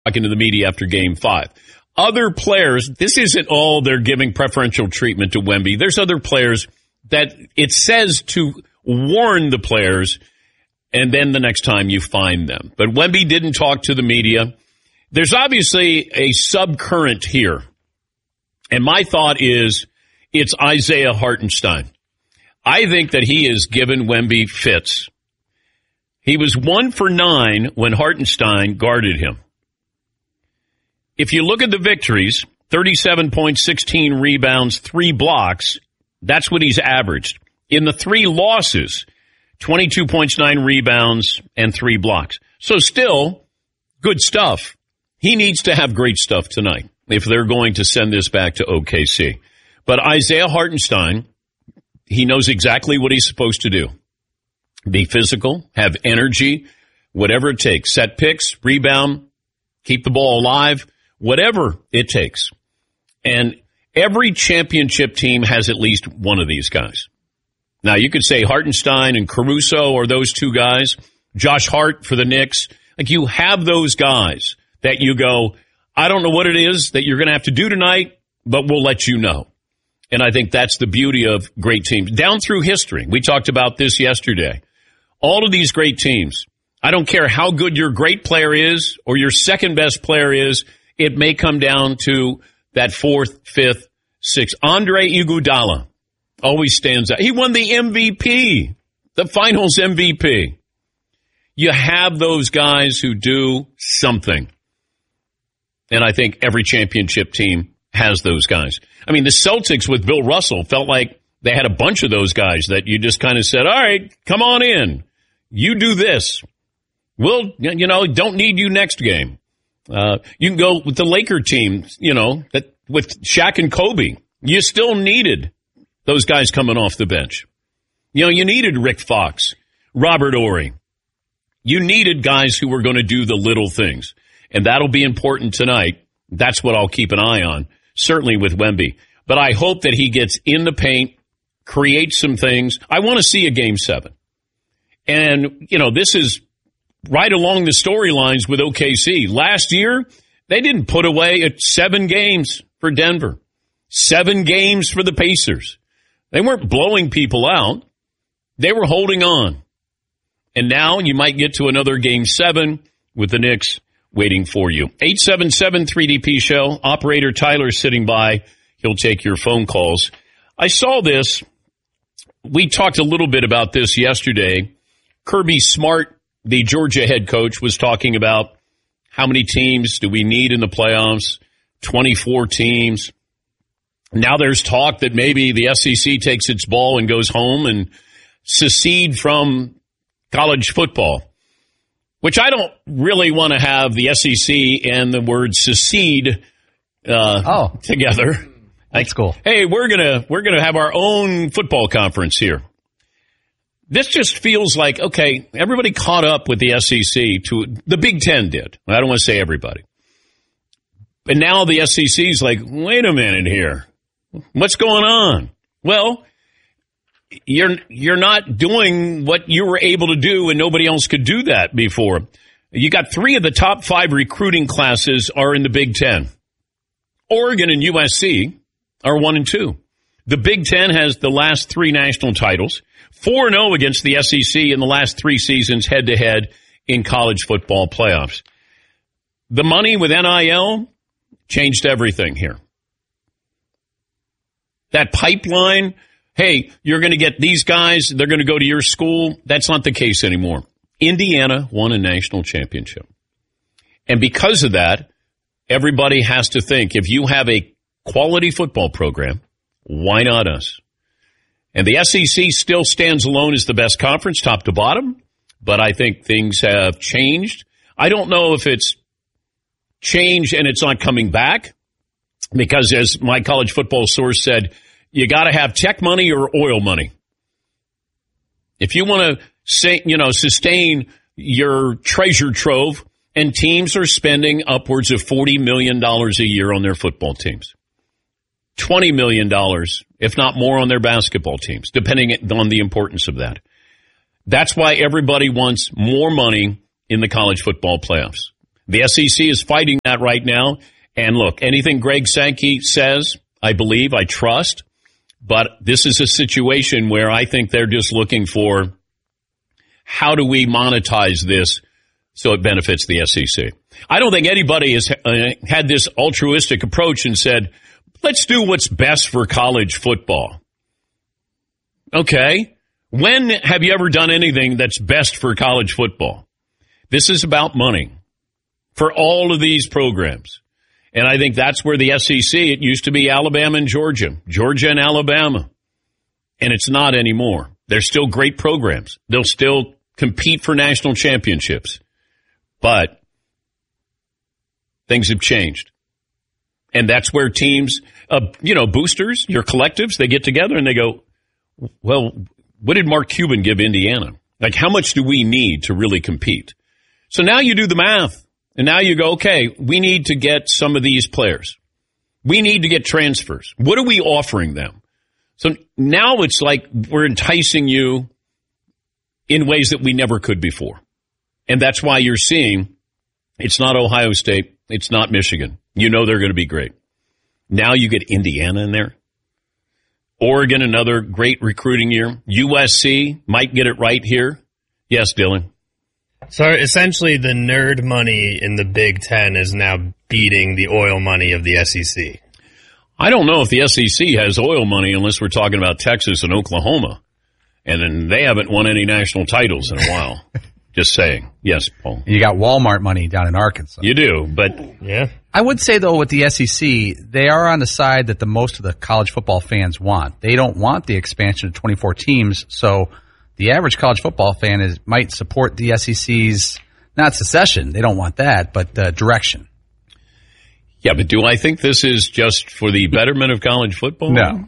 talking to the media after Game 5. Other players, this isn't all they're giving preferential treatment to Wemby. There's other players that it says to warn the players, and then the next time you find them. But Wemby didn't talk to the media. There's obviously a subcurrent here. And my thought is it's Isaiah Hartenstein. I think that he has given Wemby fits. He was 1 for 9 when Hartenstein guarded him. If you look at the victories, 37 points, 16 rebounds, 3 blocks, that's what he's averaged. In the 3 losses, 22 points, 9 rebounds, and 3 blocks. So still, good stuff. He needs to have great stuff tonight if they're going to send this back to OKC. But Isaiah Hartenstein, he knows exactly what he's supposed to do. Be physical, have energy, whatever it takes. Set picks, rebound, keep the ball alive, whatever it takes. And every championship team has at least one of these guys. Now, you could say Hartenstein and Caruso are those 2 guys. Josh Hart for the Knicks. Like, you have those guys that you go, I don't know what it is that you're going to have to do tonight, but we'll let you know. And I think that's the beauty of great teams. Down through history, we talked about this yesterday. All of these great teams, I don't care how good your great player is or your second best player is, it may come down to that 4th, 5th, 6th. Andre Iguodala always stands out. He won the MVP, the finals MVP. You have those guys who do something. And I think every championship team has those guys. I mean, the Celtics with Bill Russell felt like they had a bunch of those guys that you just kind of said, all right, come on in. You do this. We'll, don't need you next game. You can go with the Laker team, that with Shaq and Kobe. You still needed those guys coming off the bench. You needed Rick Fox, Robert Horry. You needed guys who were going to do the little things. And that'll be important tonight. That's what I'll keep an eye on, certainly with Wemby. But I hope that he gets in the paint, creates some things. I want to see a Game 7. And, this is right along the storylines with OKC. Last year, they didn't put away 7 games for Denver, 7 games for the Pacers. They weren't blowing people out. They were holding on. And now you might get to another Game 7 with the Knicks waiting for you. 877-3DP show. Operator Tyler sitting by. He'll take your phone calls. I saw this. We talked a little bit about this yesterday. Kirby Smart, the Georgia head coach, was talking about how many teams do we need in the playoffs? 24 teams. Now there's talk that maybe the SEC takes its ball and goes home and secede from college football, which I don't really want to have the SEC and the word secede together. That's cool. Hey, we're gonna have our own football conference here. This just feels like, okay, everybody caught up with the SEC the Big Ten did. I don't want to say everybody. But now the SEC's like, wait a minute here. What's going on? Well, you're not doing what you were able to do, and nobody else could do that before. You got 3 of the top 5 recruiting classes are in the Big Ten. Oregon and USC are 1 and 2. The Big Ten has the last 3 national titles, 4-0 against the SEC in the last 3 seasons head-to-head in college football playoffs. The money with NIL changed everything here. That pipeline, hey, you're going to get these guys, they're going to go to your school. That's not the case anymore. Indiana won a national championship. And because of that, everybody has to think, if you have a quality football program, why not us? And the SEC still stands alone as the best conference, top to bottom, but I think things have changed. I don't know if it's changed and it's not coming back, because as my college football source said, you got to have tech money or oil money. If you want to sustain your treasure trove, and teams are spending upwards of $40 million a year on their football teams. $20 million, if not more, on their basketball teams, depending on the importance of that. That's why everybody wants more money in the college football playoffs. The SEC is fighting that right now. And look, anything Greg Sankey says, I believe, I trust. But this is a situation where I think they're just looking for how do we monetize this so it benefits the SEC. I don't think anybody has had this altruistic approach and said, let's do what's best for college football. Okay. When have you ever done anything that's best for college football? This is about money for all of these programs. And I think that's where the SEC, it used to be Alabama and Georgia and Alabama. And it's not anymore. They're still great programs. They'll still compete for national championships. But things have changed. And that's where teams, boosters, your collectives, they get together and they go, well, what did Mark Cuban give Indiana? Like, how much do we need to really compete? So now you do the math. And now you go, okay, we need to get some of these players. We need to get transfers. What are we offering them? So now it's like we're enticing you in ways that we never could before. And that's why you're seeing it's not Ohio State. It's not Michigan. You know they're going to be great. Now you get Indiana in there. Oregon, another great recruiting year. USC might get it right here. Yes, Dylan. So essentially the nerd money in the Big Ten is now beating the oil money of the SEC. I don't know if the SEC has oil money unless we're talking about Texas and Oklahoma. And then they haven't won any national titles in a while. Just saying. Yes, Paul. You got Walmart money down in Arkansas. You do, but... Yeah. I would say, though, with the SEC, they are on the side that the most of the college football fans want. They don't want the expansion of 24 teams, so the average college football fan might support the SEC's, not secession, they don't want that, but direction. Yeah, but do I think this is just for the betterment of college football? No.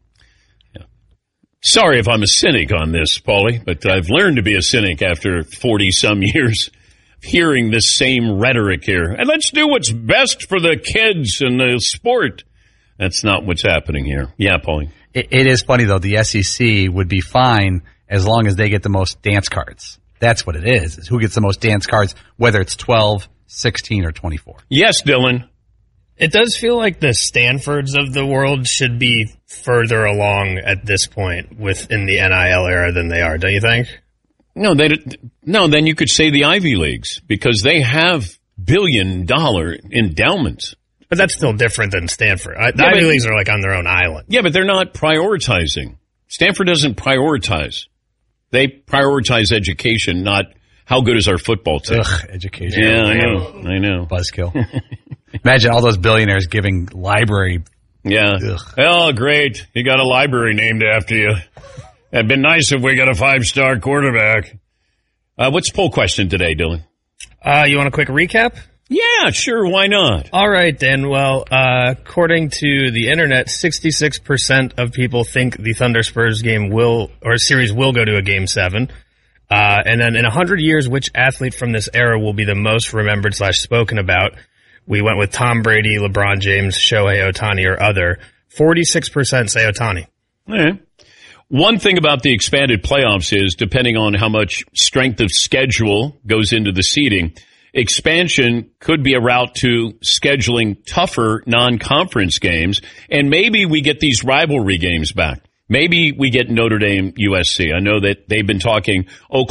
Sorry if I'm a cynic on this, Paulie, but I've learned to be a cynic after 40-some years hearing this same rhetoric here. And let's do what's best for the kids and the sport. That's not what's happening here. Yeah, Paulie. It is funny, though. The SEC would be fine as long as they get the most dance cards. That's what it is who gets the most dance cards, whether it's 12, 16, or 24. Yes, Dylan. It does feel like the Stanfords of the world should be further along at this point within the NIL era than they are, don't you think? No, then you could say the Ivy Leagues because they have billion-dollar endowments. But that's still different than Stanford. The Ivy Leagues are like on their own island. Yeah, but they're not prioritizing. Stanford doesn't prioritize. They prioritize education, not how good is our football team. Ugh, education. Yeah, I know. Buzzkill. Imagine all those billionaires giving library. Yeah. Ugh. Oh, great. You got a library named after you. It'd been nice if we got a 5-star quarterback. What's the poll question today, Dylan? You want a quick recap? Yeah, sure. Why not? All right, then. Well, according to the internet, 66% of people think the Thunder Spurs series will go to a Game 7. And then in 100 years, which athlete from this era will be the most remembered / spoken about? We went with Tom Brady, LeBron James, Shohei Ohtani, or other. 46% say Ohtani. All right. One thing about the expanded playoffs is, depending on how much strength of schedule goes into the seeding, expansion could be a route to scheduling tougher non-conference games, and maybe we get these rivalry games back. Maybe we get Notre Dame, USC. I know that they've been talking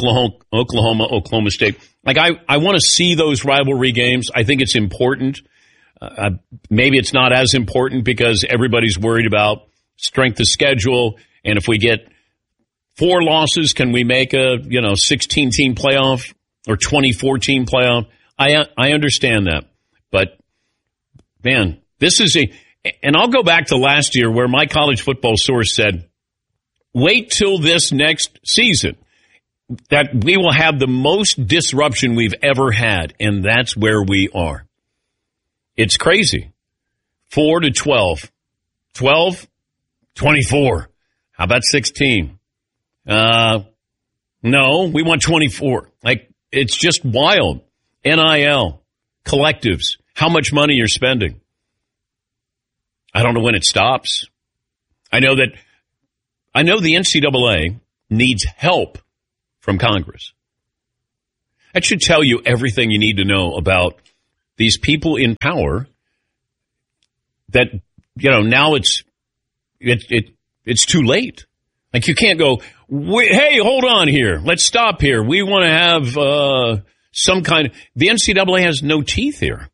Oklahoma State. Like, I want to see those rivalry games. I think it's important. Maybe it's not as important because everybody's worried about strength of schedule. And if we get 4 losses, can we make a 16-team playoff or 24-team playoff? I understand that, but man, this is and I'll go back to last year where my college football source said, wait till this next season that we will have the most disruption we've ever had, and that's where we are. It's crazy. 4 to 12. 12, 24. How about 16? No, we want 24. Like, it's just wild. NIL, collectives, how much money you're spending. I don't know when it stops. I know the NCAA needs help from Congress. That should tell you everything you need to know about these people in power that, now it's too late. Like, you can't go, hey, hold on here. Let's stop here. We want to have some kind of... The NCAA has no teeth here.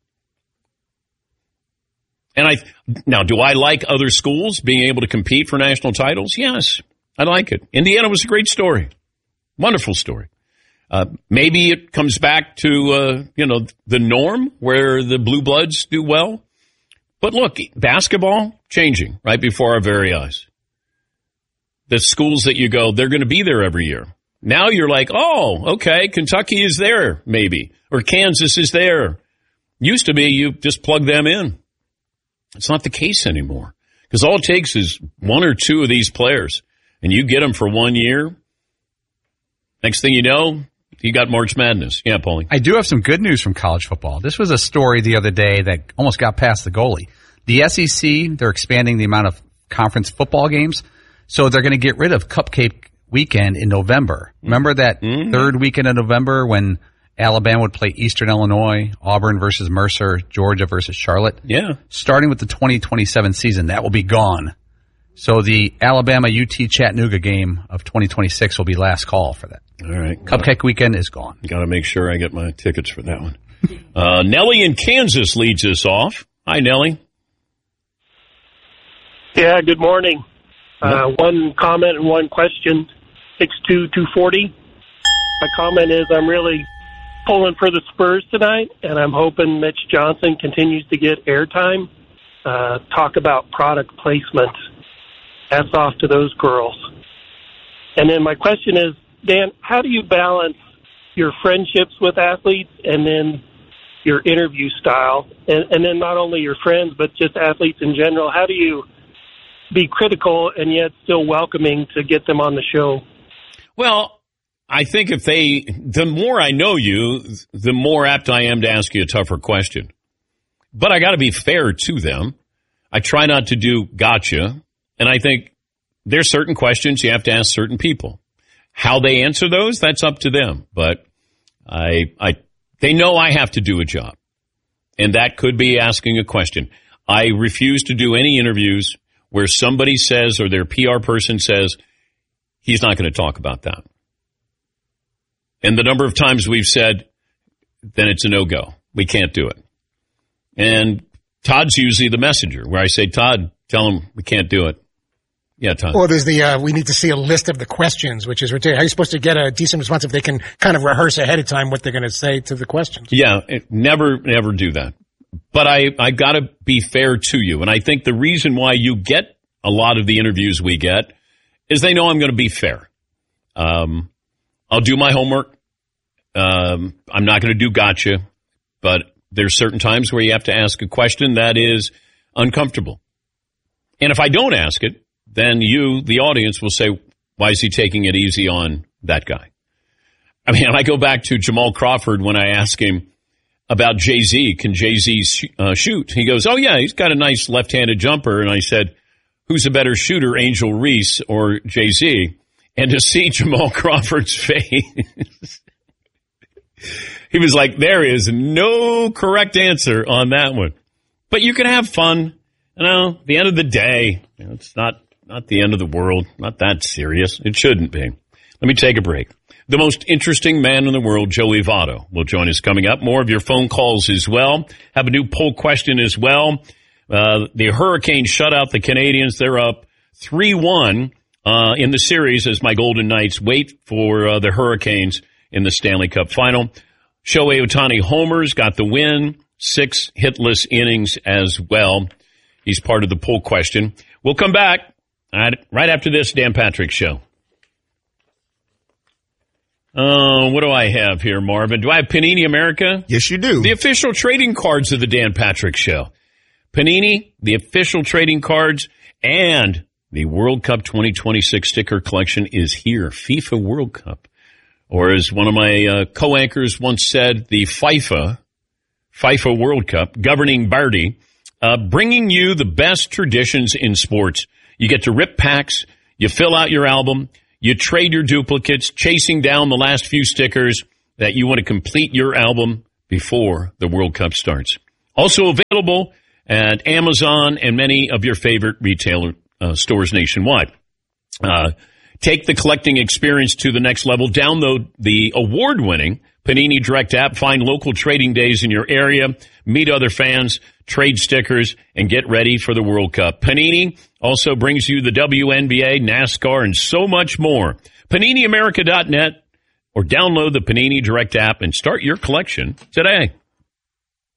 And now, do I like other schools being able to compete for national titles? Yes, I like it. Indiana was a great story. Wonderful story. Maybe it comes back to, the norm where the Blue Bloods do well. But look, basketball changing right before our very eyes. The schools that you go, they're going to be there every year. Now you're like, oh, okay, Kentucky is there, maybe. Or Kansas is there. Used to be you just plug them in. It's not the case anymore. Because all it takes is one or two of these players. And you get them for 1 year. Next thing you know, you got March Madness. Yeah, Paulie. I do have some good news from college football. This was a story the other day that almost got past the goalie. The SEC, they're expanding the amount of conference football games. So they're going to get rid of Cupcake Weekend in November. Remember that third weekend of November when Alabama would play Eastern Illinois, Auburn versus Mercer, Georgia versus Charlotte? Yeah. Starting with the 2027 season, that will be gone. So the Alabama-UT Chattanooga game of 2026 will be last call for that. All right. Cupcake Weekend is gone. Got to make sure I get my tickets for that one. Nellie in Kansas leads us off. Hi, Nellie. Yeah, good morning. One comment and one question. 62240. My comment is I'm really pulling for the Spurs tonight, and I'm hoping Mitch Johnson continues to get airtime. Talk about product placement. Hats off to those girls. And then my question is, Dan, how do you balance your friendships with athletes and then your interview style? And then not only your friends, but just athletes in general. How do you be critical and yet still welcoming to get them on the show? Well, I think the more I know you, the more apt I am to ask you a tougher question. But I got to be fair to them. I try not to do gotcha. And I think there's certain questions you have to ask certain people. How they answer those, that's up to them. But they know I have to do a job. And that could be asking a question. I refuse to do any interviews where somebody says or their PR person says, he's not going to talk about that. And the number of times we've said, then it's a no-go. We can't do it. And Todd's usually the messenger where I say, Todd, tell him we can't do it. Yeah, Todd. Well, there's we need to see a list of the questions, which is ridiculous. How are you supposed to get a decent response if they can kind of rehearse ahead of time what they're going to say to the questions? Yeah, never do that. But I got to be fair to you. And I think the reason why you get a lot of the interviews we get is they know I'm going to be fair. I'll do my homework. I'm not going to do gotcha, but there's certain times where you have to ask a question that is uncomfortable. And if I don't ask it, then you, the audience, will say, why is he taking it easy on that guy? I mean, I go back to Jamal Crawford when I ask him about Jay-Z. Can Jay-Z shoot? He goes, oh, yeah, he's got a nice left-handed jumper. And I said, who's a better shooter, Angel Reese or Jay-Z? And to see Jamal Crawford's face, he was like, there is no correct answer on that one. But you can have fun. You know, at the end of the day, it's not the end of the world. Not that serious. It shouldn't be. Let me take a break. The most interesting man in the world, Joey Votto, will join us coming up. More of your phone calls as well. Have a new poll question as well. The Hurricanes shut out the Canadians. They're up 3-1 in the series as my Golden Knights wait for the Hurricanes in the Stanley Cup final. Shohei Ohtani homers, got the win, 6 hitless innings as well. He's part of the poll question. We'll come back right after this Dan Patrick Show. What do I have here, Marvin? Do I have Panini America? Yes, you do. The official trading cards of the Dan Patrick Show. Panini, the official trading cards, and the World Cup 2026 sticker collection is here. FIFA World Cup. Or as one of my co-anchors once said, the FIFA World Cup, governing Barty, bringing you the best traditions in sports. You get to rip packs, you fill out your album, you trade your duplicates, chasing down the last few stickers that you want to complete your album before the World Cup starts. Also available at Amazon and many of your favorite retailer stores nationwide. Take the collecting experience to the next level. Download the award-winning Panini Direct app. Find local trading days in your area. Meet other fans, trade stickers, and get ready for the World Cup. Panini also brings you the WNBA, NASCAR, and so much more. PaniniAmerica.net or download the Panini Direct app and start your collection today.